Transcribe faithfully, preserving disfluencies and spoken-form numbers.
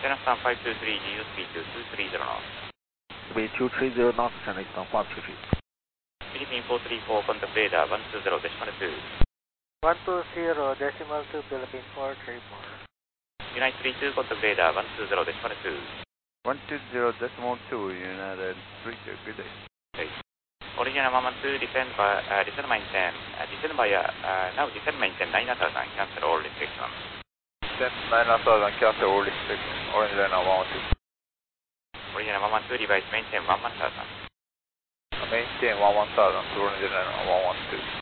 Channel Star five two three, G U speed to two three zero knots. Speed two three zero knots, Channel Star five two three. Philippine four three four, contact radar one two zero decimal two. one two zero decimal two, Philippine four three four. United three two, contact radar one two zero decimal two. one two zero decimal two, United three two, good day. Okay. Original one one two, descend by, uh, descend maintain, uh, descend by, uh, uh, now descend maintain nine thousand, cancel all restrictions. Descend nine thousand, cancel all restrictions, Orange Liner one one two. Original one one two, revise maintain one one thousand. Maintain one one thousand, Orange Liner one one two.